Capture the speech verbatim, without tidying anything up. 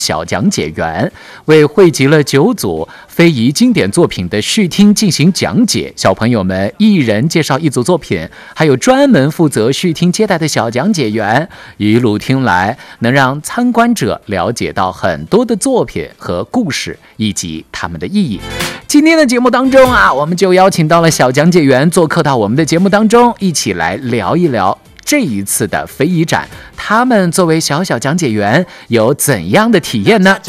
小讲解员，为汇集了九组非遗经典作品的续听进行讲解。小朋友们一人介绍一组作品，还有专门负责续听接待的小讲解员，一路听来，能让参观者了解到很多的作品和故事以及它们的意义。今天的节目当中啊，我们就邀请到了小讲解员做客到我们的节目当中，一起来聊一聊这一次的非遗展，他们作为小小讲解员有怎样的体验呢？